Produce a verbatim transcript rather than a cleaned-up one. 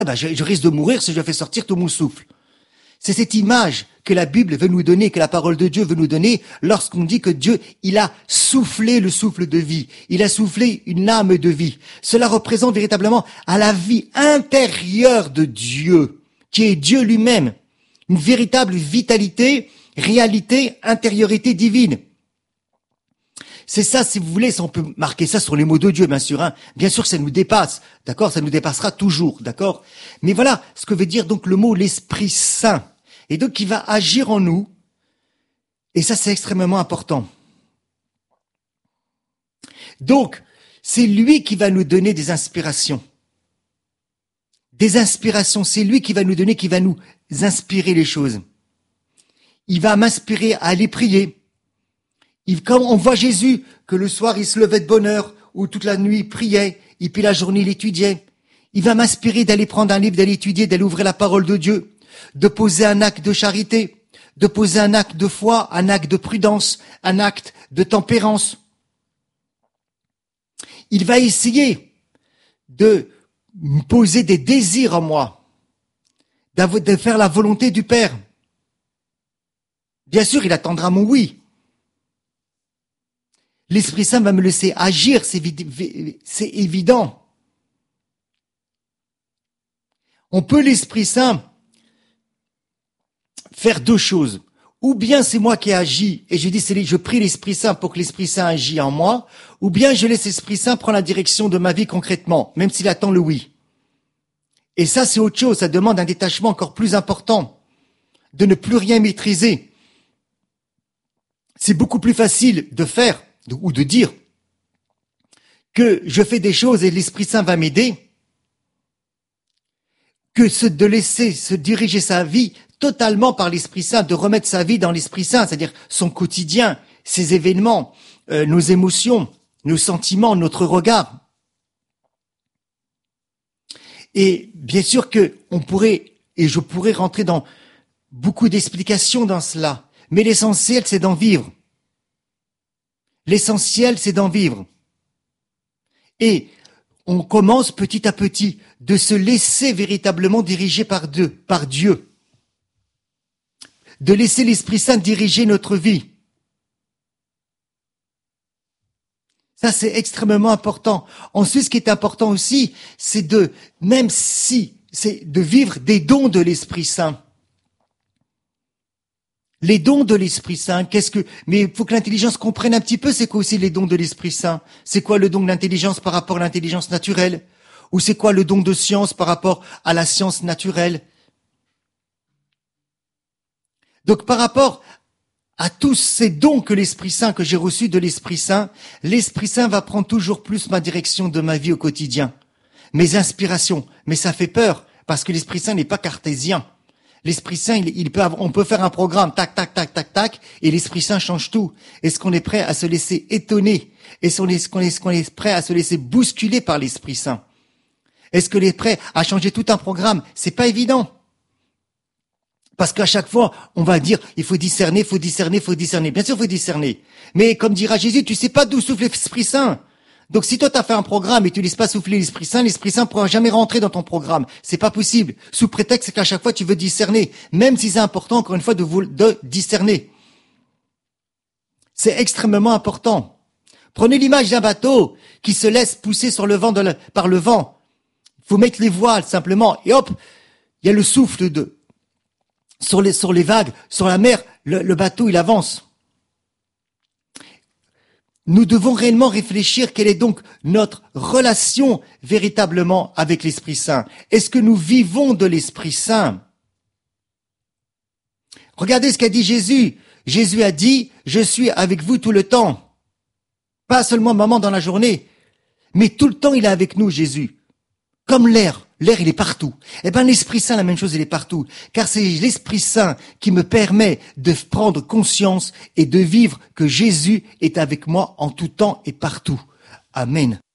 ben, je, je risque de mourir si je fais sortir tout mon souffle. C'est cette image que la Bible veut nous donner, que la parole de Dieu veut nous donner lorsqu'on dit que Dieu, il a soufflé le souffle de vie. Il a soufflé une âme de vie. Cela représente véritablement à la vie intérieure de Dieu, qui est Dieu lui-même. Une véritable vitalité, réalité, intériorité divine. C'est ça, si vous voulez, si on peut marquer ça sur les mots de Dieu, bien sûr. Hein. Bien sûr, ça nous dépasse, d'accord. Ça nous dépassera toujours, d'accord. Mais voilà ce que veut dire donc le mot l'Esprit Saint, et donc qui va agir en nous. Et ça, c'est extrêmement important. Donc, c'est lui qui va nous donner des inspirations, des inspirations. C'est lui qui va nous donner, qui va nous inspirer les choses. Il va m'inspirer à aller prier. Il, comme on voit Jésus, que le soir il se levait de bonne heure, ou toute la nuit il priait, et puis la journée il étudiait. Il va m'inspirer d'aller prendre un livre, d'aller étudier, d'aller ouvrir la parole de Dieu, de poser un acte de charité, de poser un acte de foi, un acte de prudence, un acte de tempérance. Il va essayer de poser des désirs en moi, de faire la volonté du Père. Bien sûr, il attendra mon oui. L'Esprit Saint va me laisser agir, c'est, c'est évident. On peut l'Esprit Saint faire deux choses. Ou bien c'est moi qui agis et je dis, c'est, je prie l'Esprit Saint pour que l'Esprit Saint agisse en moi, ou bien je laisse l'Esprit Saint prendre la direction de ma vie concrètement, même s'il attend le oui. Et ça, c'est autre chose, ça demande un détachement encore plus important, de ne plus rien maîtriser. C'est beaucoup plus facile de faire de, ou de dire que je fais des choses et l'Esprit Saint va m'aider, que ce, de laisser se diriger sa vie totalement par l'Esprit Saint, de remettre sa vie dans l'Esprit Saint, c'est-à-dire son quotidien, ses événements, euh, nos émotions, nos sentiments, notre regard. Et bien sûr que on pourrait, et je pourrais rentrer dans beaucoup d'explications dans cela, mais l'essentiel c'est d'en vivre. L'essentiel, c'est d'en vivre. Et on commence petit à petit de se laisser véritablement diriger par Dieu, par Dieu. De laisser l'Esprit Saint diriger notre vie. Ça, c'est extrêmement important. Ensuite, ce qui est important aussi, c'est de, même si, c'est de vivre des dons de l'Esprit Saint. Les dons de l'Esprit Saint, qu'est-ce que... Mais il faut que l'intelligence comprenne un petit peu c'est quoi aussi les dons de l'Esprit Saint. C'est quoi le don de l'intelligence par rapport à l'intelligence naturelle? Ou c'est quoi le don de science par rapport à la science naturelle? Donc par rapport à tous ces dons que l'Esprit Saint, que j'ai reçus de l'Esprit Saint, l'Esprit Saint va prendre toujours plus ma direction de ma vie au quotidien. Mes inspirations. Mais ça fait peur, parce que l'Esprit Saint n'est pas cartésien. L'Esprit Saint, il, il peut, on peut faire un programme, tac, tac, tac, tac, tac, et l'Esprit Saint change tout. Est-ce qu'on est prêt à se laisser étonner? Est-ce qu'on est, qu'on est, qu'on est prêt à se laisser bousculer par l'Esprit Saint? Est-ce qu'on est prêt à changer tout un programme? C'est pas évident. Parce qu'à chaque fois, on va dire, il faut discerner, il faut discerner, il faut discerner. Bien sûr, il faut discerner. Mais comme dira Jésus, tu sais pas d'où souffle l'Esprit Saint. Donc si toi t'as fait un programme et tu laisses pas souffler l'Esprit Saint, l'Esprit Saint ne pourra jamais rentrer dans ton programme. C'est pas possible. Sous prétexte qu'à chaque fois tu veux discerner, même si c'est important encore une fois de, vous, de discerner. C'est extrêmement important. Prenez l'image d'un bateau qui se laisse pousser sur le vent de la, par le vent. Il faut mettre les voiles simplement et hop, il y a le souffle de sur les sur les vagues, sur la mer, le, le bateau il avance. Nous devons réellement réfléchir quelle est donc notre relation véritablement avec l'Esprit Saint. Est-ce que nous vivons de l'Esprit Saint? Regardez ce qu'a dit Jésus. Jésus a dit, je suis avec vous tout le temps. Pas seulement un moment dans la journée, mais tout le temps il est avec nous, Jésus. Comme l'air. L'air, il est partout. Eh ben, l'Esprit Saint, la même chose, il est partout. Car c'est l'Esprit Saint qui me permet de prendre conscience et de vivre que Jésus est avec moi en tout temps et partout. Amen.